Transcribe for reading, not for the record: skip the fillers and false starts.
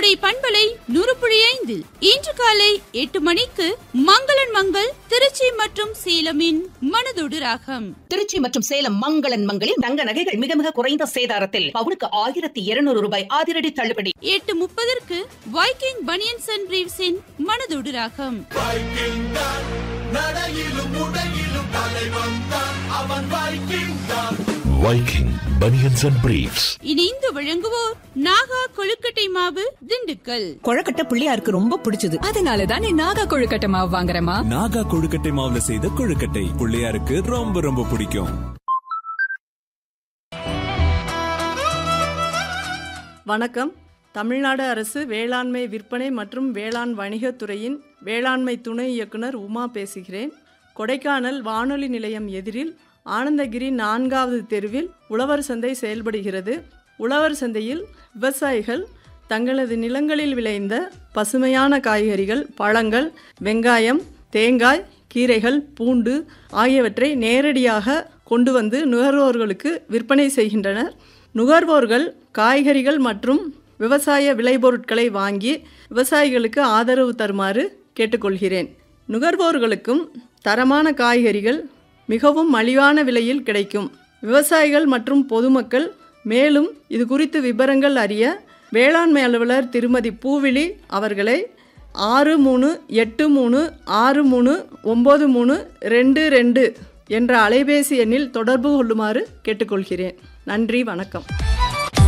கோடை பண்பலை 100.5 இன்று காலை 8 மணிக்கு மங்களன் மங்கள் திருச்சி மற்றும் சேலமின் மனதோடு ராகம். திருச்சி மற்றும் சேலம் மங்களன் மங்களில் தங்க நகைகள் மிக மிக குறைந்த சேதாரத்தில் பவுனுக்கு 1200 ரூபாய் அதிரடி தள்ளுபடி. 8:30 வைக்கிங் பனியன்ஸ் அண்ட் பிரீவ்ஸின் மனதோடு ராகம். Viking banians and briefs. இணைந்து வழங்குவோர் நாகா கொழுக்கட்டை மாவு, திண்டுக்கல். கொழுக்கட்டை பிள்ளையாருக்கு ரொம்ப பிடிச்சது, அதனாலதான் நீ நாகா கொழுக்கட்டை மாவு வாங்குறமா. நாகா கொழுக்கட்டை மாவுல செய்த கொழுக்கட்டை பிள்ளையாருக்கு ரொம்ப ரொம்ப பிடிக்கும். வணக்கம். தமிழ்நாடு அரசு வேளாண்மை விற்பனை மற்றும் வேளாண் வணிகத்துறையின் வேளாண்மை துணை இயக்குனர் உமா பேசுகிறேன். கொடைக்கானல் வானொலி நிலையம் எதிரில் ஆனந்தகிரி 4வது தெருவில் உழவர் சந்தை செயல்படுகிறது. உழவர் சந்தையில் விவசாயிகள் தங்களது நிலங்களில் விளைந்த பசுமையான காய்கறிகள், பழங்கள், வெங்காயம், தேங்காய், கீரைகள், பூண்டு ஆகியவற்றை நேரடியாக கொண்டு வந்து நுகர்வோர்களுக்கு விற்பனை செய்கின்றனர். நுகர்வோர்கள் காய்கறிகள் மற்றும் விவசாய விளைபொருட்களை வாங்கி விவசாயிகளுக்கு ஆதரவு தருமாறு கேட்டுக்கொள்கிறேன். நுகர்வோர்களுக்கும் தரமான காய்கறிகள் மிகவும் மலிவான விலையில் கிடைக்கும். விவசாயிகள் மற்றும் பொதுமக்கள் மேலும் இது குறித்து விவரங்கள் அறிய வேளாண்மை அலுவலர் திருமதி பூவிழி அவர்களை 6383639322 என்ற அலைபேசி எண்ணில் தொடர்பு கொள்ளுமாறு கேட்டுக்கொள்கிறேன். நன்றி, வணக்கம்.